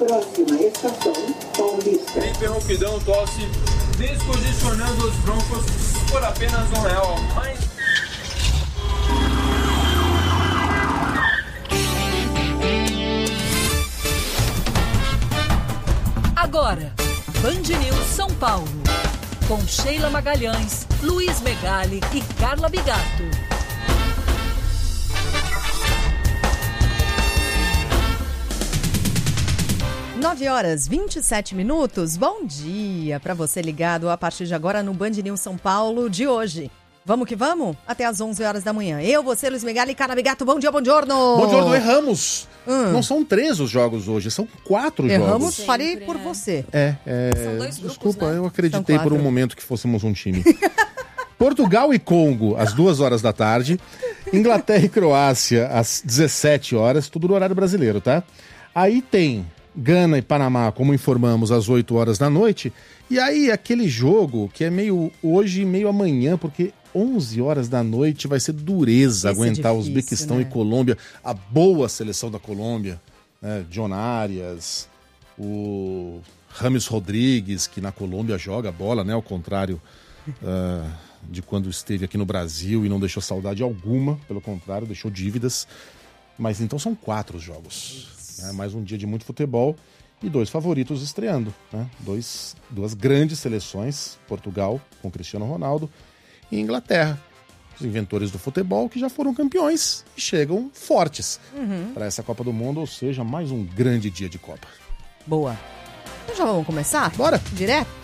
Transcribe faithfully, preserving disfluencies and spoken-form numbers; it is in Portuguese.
Próxima estação, Paulista. Felipe Roupidão Tosse, descondicionando os Broncos por apenas um real a mais. Agora, Band News São Paulo, com Sheila Magalhães, Luiz Megali e Carla Bigato. nove horas e vinte e sete minutos. Bom dia para você ligado a partir de agora no Band News São Paulo de hoje. Vamos que vamos? Até às onze horas da manhã. Eu, você, Luiz Megali e Carla Bigato. Bom dia, bom giorno. Bom giorno, erramos. Hum. Não são três os jogos hoje, são quatro erramos, jogos. Erramos, farei por você. É, é... São dois grupos, Desculpa, né? eu acreditei por um momento que fôssemos um time. Portugal e Congo, às duas horas da tarde. Inglaterra e Croácia, às dezessete horas. Tudo no horário brasileiro, tá? Aí tem Gana e Panamá, como informamos, às oito horas da noite. E aí, aquele jogo que é meio hoje e meio amanhã, porque onze horas da noite vai ser dureza Esse aguentar é difícil, Uzbequistão né? e Colômbia. A boa seleção da Colômbia, né? John Arias, o Rames Rodrigues, que na Colômbia joga bola, né? Ao contrário uh, de quando esteve aqui no Brasil e não deixou saudade alguma, pelo contrário, deixou dívidas. Mas então são quatro os jogos. Né? Mais um dia de muito futebol e dois favoritos estreando. Né? Dois, duas grandes seleções, Portugal com Cristiano Ronaldo e Inglaterra, os inventores do futebol que já foram campeões e chegam fortes Uhum. para essa Copa do Mundo, ou seja, mais um grande dia de Copa. Boa. Então já vamos começar? Bora! Direto?